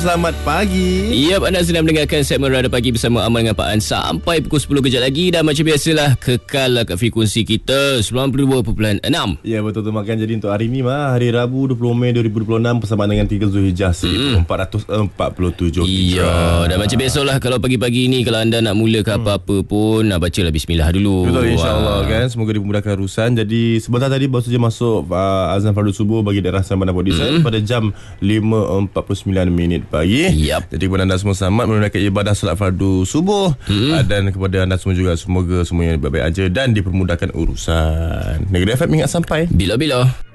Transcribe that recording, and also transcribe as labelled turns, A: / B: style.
A: Selamat pagi.
B: Yap, anda sedang mendengarkan segmen Radar Pagi bersama Amal dengan Pak An sampai pukul 10 kejap lagi. Dan macam biasalah, kekal kat frekuensi kita 92.6.
A: Ya, betul tu makan. Jadi untuk hari ni hari Rabu 20 Mei 2026 bersamaan dengan 3 Zulhijjah 1447
B: Ya, dan macam biasalah kalau pagi-pagi ni kalau anda nak mula ke apa-apa pun, bacalah bismillah dulu.
A: Betul, insyaAllah kan. Semoga dipermudahkan urusan. Jadi sebentar tadi baru saja masuk azan fardu subuh bagi daerah Saman dan Port-Dickson pada jam 5.49 pagi.
B: Yap.
A: Jadi kepada anda semua selamat menunaikan ibadah solat fardu subuh. Dan kepada anda semua juga semoga semuanya baik-baik aja dan dipermudahkan urusan. Negeri FM ingat sampai
B: Bila-bila.